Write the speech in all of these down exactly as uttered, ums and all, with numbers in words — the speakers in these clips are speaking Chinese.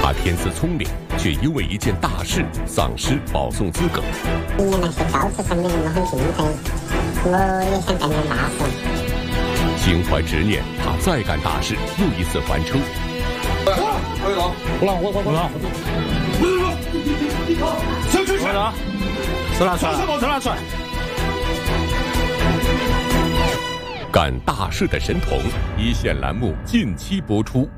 他天资聪明，却因为一件大事丧失保送资格。 今年那些教师生的人都很敬佩，我也想干点大事。 心怀执念，他再干大事，又一次翻车。 可以了，不让我我我让我走。上去去！手拿出来，手拿出来！ 干大事的神童，一线栏目近期播出。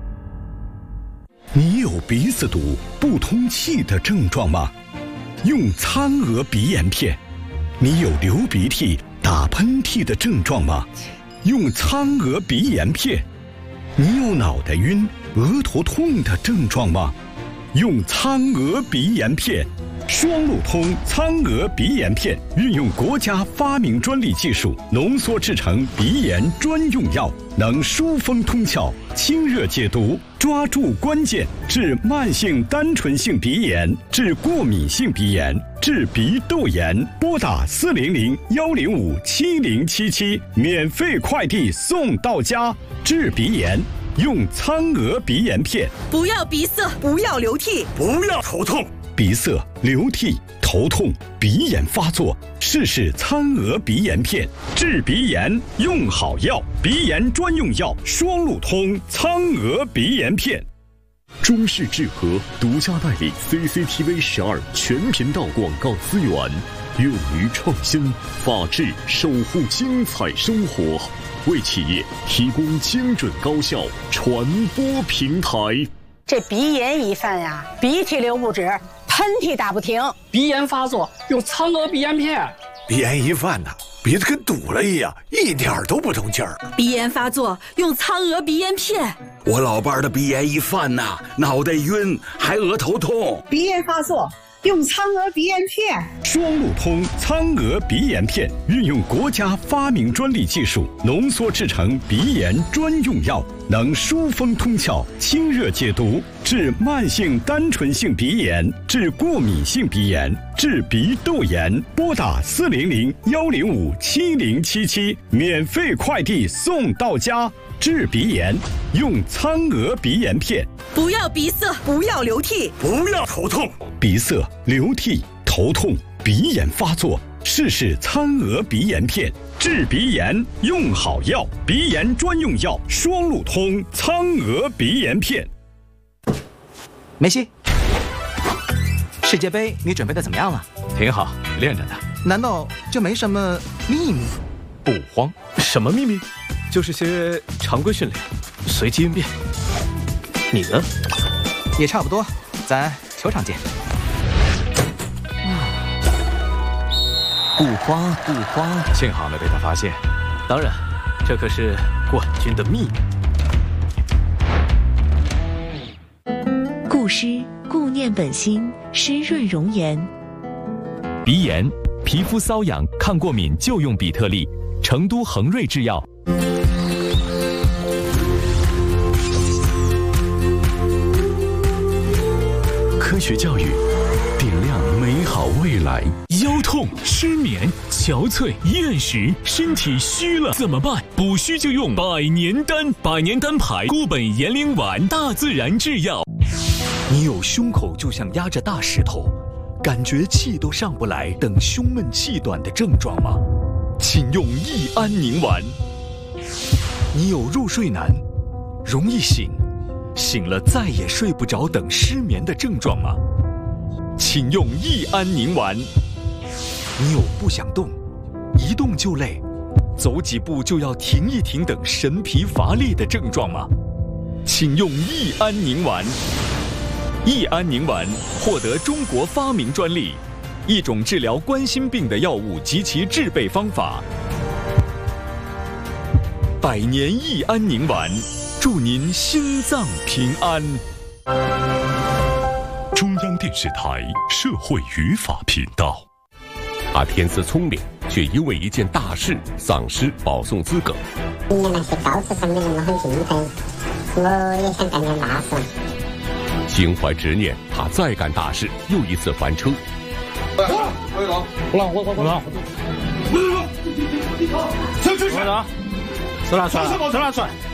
你有鼻子堵、不通气的症状吗？用苍娥鼻炎片。你有流鼻涕、打喷嚏的症状吗？用苍娥鼻炎片。你有脑袋晕、额头痛的症状吗？用苍娥鼻炎片。双路通苍娥鼻炎片运用国家发明专利技术浓缩制成鼻炎专用药，能疏风通窍、清热解毒，抓住关键，治慢性单纯性鼻炎，治过敏性鼻炎，治鼻窦炎。拨打四零零幺零五七零七七，免费快递送到家。治鼻炎用苍娥鼻炎片。 不要鼻塞，不要流涕， 不要头痛。鼻塞、流涕、头痛、鼻炎发作，试试苍娥鼻炎片，治鼻炎用好药，鼻炎专用药双路通苍娥鼻炎片。 中视智和独家代理 C C T V 十二全频道广告资源，勇于创新，法治守护精彩生活，为企业提供精准高效传播平台。 这鼻炎一犯呀，鼻涕流不止，喷嚏打不停， 鼻炎发作用苍娥鼻炎片。 鼻炎一犯呐，鼻子跟堵了一样，一点都不通气儿。 鼻炎发作用苍娥鼻炎片。 我老伴儿的鼻炎一犯呐，脑袋晕，还额头痛。 鼻炎发作用苍娥鼻炎片。 双路通苍娥鼻炎片运用国家发明专利技术浓缩制成鼻炎专用药，能疏风通窍、清热解毒，治慢性单纯性鼻炎，治过敏性鼻炎，治鼻窦炎。拨打四零零幺零五七零七七，免费快递送到家。治鼻炎用苍娥鼻炎片。 不要鼻塞，不要流涕， 不要头痛。 鼻塞、流涕、头痛、鼻炎发作，试试苍娥鼻炎片，治鼻炎用好药，鼻炎专用药双路通苍娥鼻炎片。 梅西，世界杯你准备的怎么样了？ 挺好，练着呢。 难道就没什么秘密？ 不慌，什么秘密？就是些常规训练，随机应变。你呢？ 也差不多，咱球场见。 不慌不慌，幸好没被他发现。当然，这可是冠军的秘密。 固湿固念本心，湿润容颜。 鼻炎、皮肤瘙痒、抗过敏就用比特利，成都恒瑞制药。 科学教育，点亮美好未来。 腰痛、失眠、憔悴、厌食，身体虚了怎么办？补虚就用百年丹，百年丹牌固本延龄丸，大自然制药。 你有胸口就像压着大石头，感觉气都上不来等胸闷气短的症状吗？请用益安宁丸。你有入睡难、容易醒、醒了再也睡不着等失眠的症状吗？请用益安宁丸。你有不想动、一动就累、走几步就要停一停等神疲乏力的症状吗？请用益安宁丸。益安宁丸获得中国发明专利，一种治疗冠心病的药物及其制备方法。百年益安宁丸，祝您心脏平安。 中央电视台社会语法频道。他天资聪明，却因为一件大事丧失保送资格。 今年那些教师生的人都很敬佩，我也想干点大事。 心怀执念，他再干大事，又一次翻车。 可以了，不让我我我让我走。上去去！手拿出来，手拿出来。